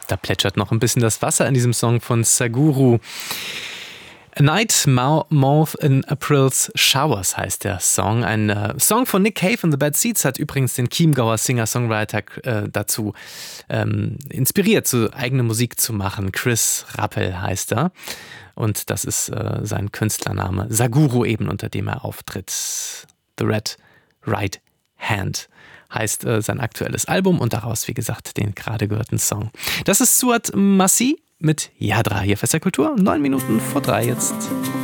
Da plätschert noch ein bisschen das Wasser in diesem Song von Saguru. A Night Mouth in April's Showers heißt der Song. Ein Song von Nick Cave and the Bad Seeds hat übrigens den Chiemgauer Singer-Songwriter dazu inspiriert, so eigene Musik zu machen. Chris Rappel heißt er. Und das ist sein Künstlername. Saguru eben, unter dem er auftritt. The Red Right Hand heißt sein aktuelles Album und daraus, wie gesagt, den gerade gehörten Song. Das ist Suat Masih mit Yadra hier Fester Kultur. 9 Minuten vor 3 jetzt.